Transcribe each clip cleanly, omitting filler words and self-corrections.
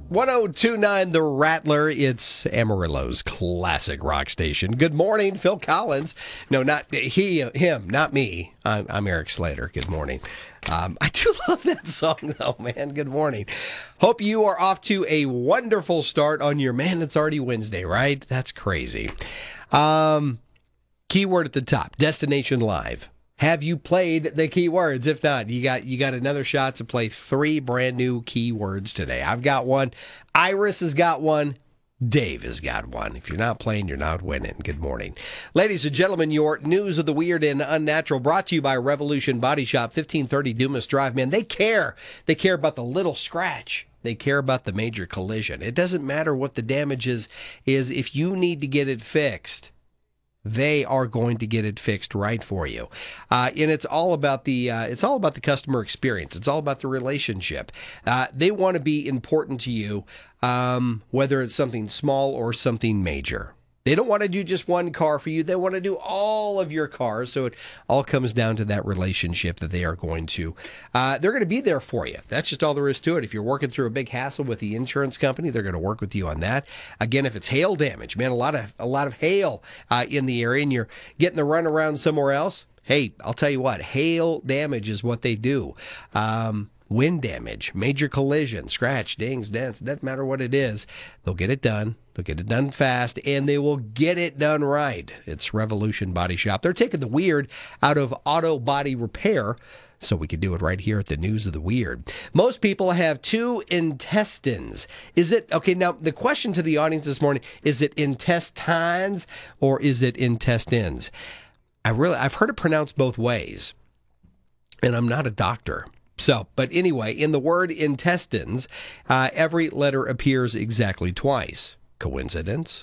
1029 The Rattler. It's Amarillo's classic rock station. Good morning, Phil Collins. No, not him, not me. I'm Eric Slater. Good morning. I do love that song, though, man. Good morning. Hope you are off to a wonderful start on your, man, it's already Wednesday, right? That's crazy. Keyword at the top, Destination Live. Have you played the keywords? If not, you got another shot to play 3 brand new keywords today. I've got one. Iris has got one. Dave has got one. If you're not playing, you're not winning. Good morning. Ladies and gentlemen, your news of the weird and unnatural brought to you by Revolution Body Shop, 1530 Dumas Drive. Man, they care. They care about the little scratch. They care about the major collision. It doesn't matter what the damage is if you need to get it fixed. They are going to get it fixed right for you, and it's all about the customer experience. It's all about the relationship. They want to be important to you, whether it's something small or something major. They don't want to do just one car for you. They want to do all of your cars. So it all comes down to that relationship that they are going to. They're going to be there for you. That's just all there is to it. If you're working through a big hassle with the insurance company, they're going to work with you on that. Again, if it's hail damage, man, a lot of hail in the area, and you're getting the run around somewhere else. Hey, I'll tell you what, hail damage is what they do. Wind damage, major collision, scratch, dings, dents, doesn't matter what it is. They'll get it done. They'll get it done fast, and they will get it done right. It's Revolution Body Shop. They're taking the weird out of auto body repair, so we can do it right here at the News of the Weird. Most people have 2 intestines. Is it, okay, now the question to the audience this morning, is it intestines or is it intestines? I've heard it pronounced both ways, and I'm not a doctor. So, but anyway, in the word intestines, every letter appears exactly twice. Coincidence?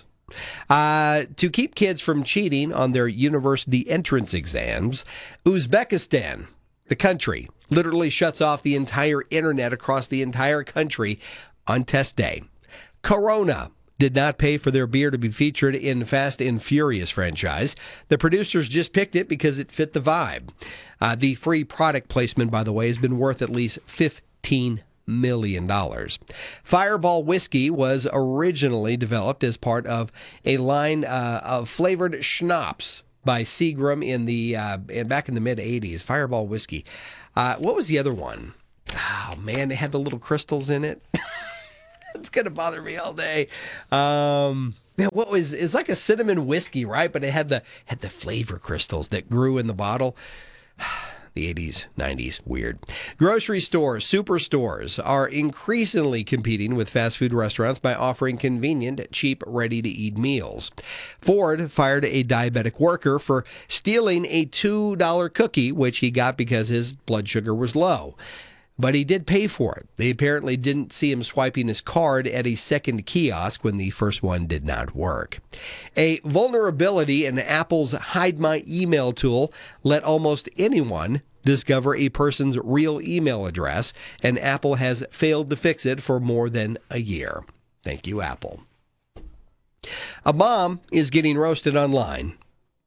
To keep kids from cheating on their university entrance exams, Uzbekistan, the country, literally shuts off the entire internet across the entire country on test day. Corona did not pay for their beer to be featured in Fast and Furious franchise. The producers just picked it because it fit the vibe. The free product placement, by the way, has been worth at least $15 million. Fireball whiskey was originally developed as part of a line of flavored schnapps by Seagram back in the mid-'80s. Fireball whiskey. What was the other one? Oh, man, it had the little crystals in it. It's going to bother me all day. Man, it's like a cinnamon whiskey, right? But it had the flavor crystals that grew in the bottle. The 80s, 90s, weird. Grocery stores, superstores are increasingly competing with fast food restaurants by offering convenient, cheap, ready-to-eat meals. Ford fired a diabetic worker for stealing a $2 cookie, which he got because his blood sugar was low. But he did pay for it. They apparently didn't see him swiping his card at a second kiosk when the first one did not work. A vulnerability in Apple's Hide My Email tool let almost anyone discover a person's real email address, and Apple has failed to fix it for more than a year. Thank you, Apple. A mom is getting roasted online.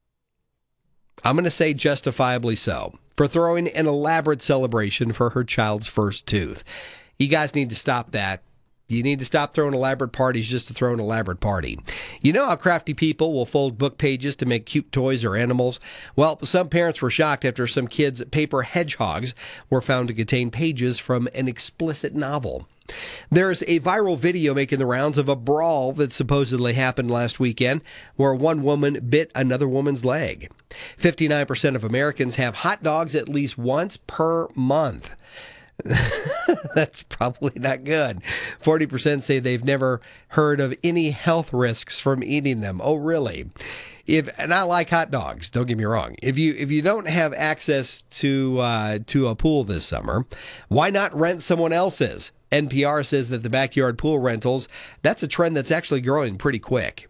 I'm going to say justifiably so, for throwing an elaborate celebration for her child's first tooth. You guys need to stop that. You need to stop throwing elaborate parties just to throw an elaborate party. You know how crafty people will fold book pages to make cute toys or animals? Well, some parents were shocked after some kids' paper hedgehogs were found to contain pages from an explicit novel. There's a viral video making the rounds of a brawl that supposedly happened last weekend where one woman bit another woman's leg. 59% of Americans have hot dogs at least once per month. That's probably not good. 40% say they've never heard of any health risks from eating them. Oh, really? And I like hot dogs, don't get me wrong. If you don't have access to a pool this summer, why not rent someone else's? NPR says that the backyard pool rentals, that's a trend that's actually growing pretty quick.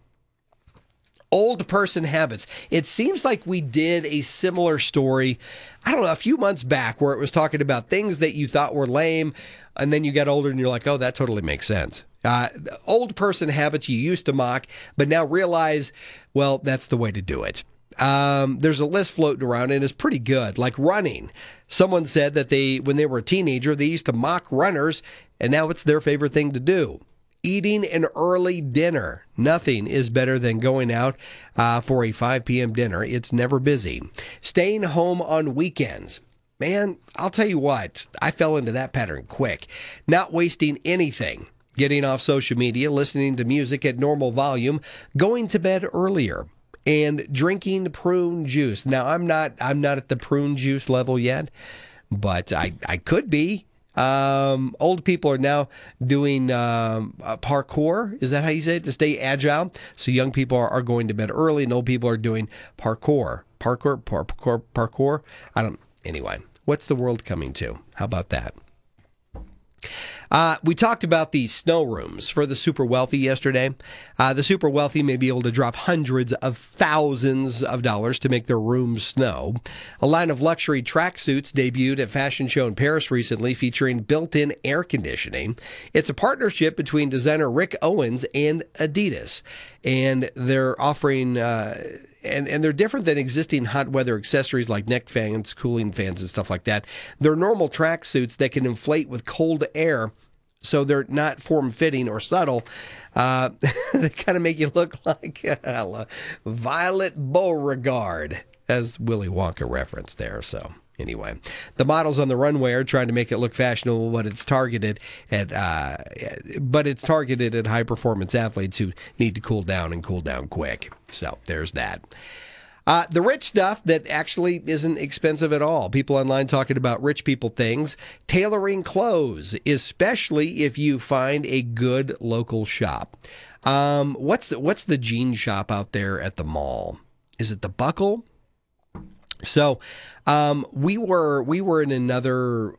Old person habits. It seems like we did a similar story, I don't know, a few months back where it was talking about things that you thought were lame, and then you got older and you're like, oh, that totally makes sense. Old person habits you used to mock, but now realize, well, that's the way to do it. There's a list floating around and it's pretty good, like running. Someone said that when they were a teenager, they used to mock runners, and now it's their favorite thing to do. Eating an early dinner. Nothing is better than going out for a 5 p.m. dinner. It's never busy. Staying home on weekends. Man, I'll tell you what, I fell into that pattern quick. Not wasting anything. Getting off social media, listening to music at normal volume, going to bed earlier, and drinking prune juice. Now, I'm not at the prune juice level yet, but I could be. Old people are now doing parkour. Is that how you say it? To stay agile. So young people are going to bed early, and old people are doing parkour. Parkour. Anyway, what's the world coming to? How about that? We talked about the snow rooms for the super wealthy yesterday. The super wealthy may be able to drop hundreds of thousands of dollars to make their rooms snow. A line of luxury tracksuits debuted at Fashion Show in Paris recently, featuring built-in air conditioning. It's a partnership between designer Rick Owens and Adidas, and they're offering and they're different than existing hot weather accessories like neck fans, cooling fans, and stuff like that. They're normal tracksuits that can inflate with cold air, so they're not form-fitting or subtle. They kind of make you look like Violet Beauregard, as Willy Wonka referenced there. So anyway, the models on the runway are trying to make it look fashionable, but it's targeted at high-performance athletes who need to cool down and cool down quick. So there's that. The rich stuff that actually isn't expensive at all. People online talking about rich people things. Tailoring clothes, especially if you find a good local shop. What's the jean shop out there at the mall? Is it the Buckle? So we were in another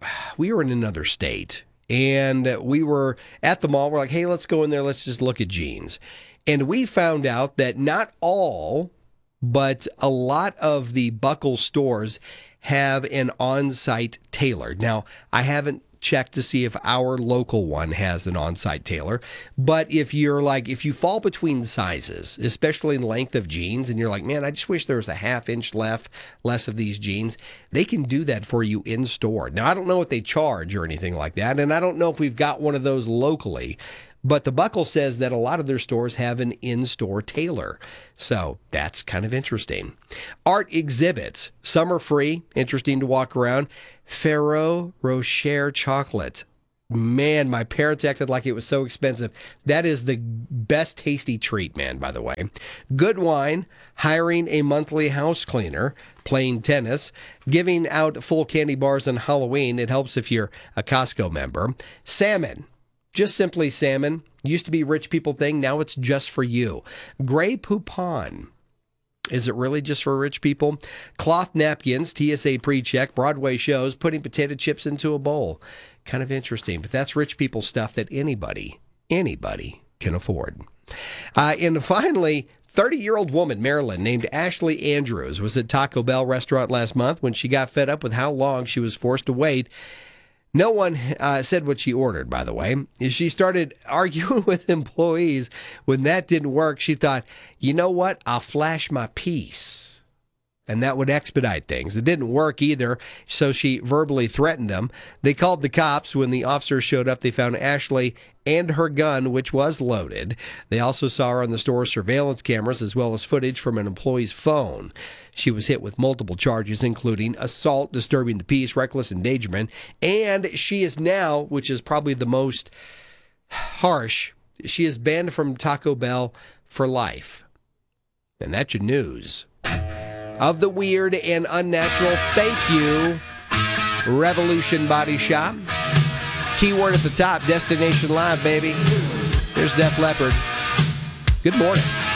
state, and we were at the mall. We're like, hey, let's go in there. Let's just look at jeans. And we found out that not all, but a lot of the Buckle stores have an on-site tailor. Now, I haven't checked to see if our local one has an on-site tailor, but if you fall between sizes, especially in length of jeans, and you're like, man, I just wish there was a half-inch less of these jeans, they can do that for you in store. Now, I don't know what they charge or anything like that, and I don't know if we've got one of those locally, but the Buckle says that a lot of their stores have an in-store tailor. So that's kind of interesting. Art exhibits. Some are free. Interesting to walk around. Ferrero Rocher chocolate. Man, my parents acted like it was so expensive. That is the best tasty treat, man, by the way. Good wine. Hiring a monthly house cleaner. Playing tennis. Giving out full candy bars on Halloween. It helps if you're a Costco member. Salmon. Just simply salmon. Used to be a rich people thing. Now it's just for you. Grey Poupon. Is it really just for rich people? Cloth napkins, TSA pre-check, Broadway shows, putting potato chips into a bowl. Kind of interesting, but that's rich people stuff that anybody can afford. And finally, 30-year-old woman, Maryland, named Ashley Andrews, was at Taco Bell restaurant last month when she got fed up with how long she was forced to wait. No one said what she ordered, by the way. She started arguing with employees. When that didn't work, she thought, you know what? I'll flash my piece. And that would expedite things. It didn't work either, so she verbally threatened them. They called the cops. When the officers showed up, they found Ashley and her gun, which was loaded. They also saw her on the store's surveillance cameras, as well as footage from an employee's phone. She was hit with multiple charges, including assault, disturbing the peace, reckless endangerment, and she is now, which is probably the most harsh, she is banned from Taco Bell for life. And that's your news of the weird and unnatural. Thank you, Revolution Body Shop. Keyword at the top, Destination Live, baby. There's Def Leppard. Good morning.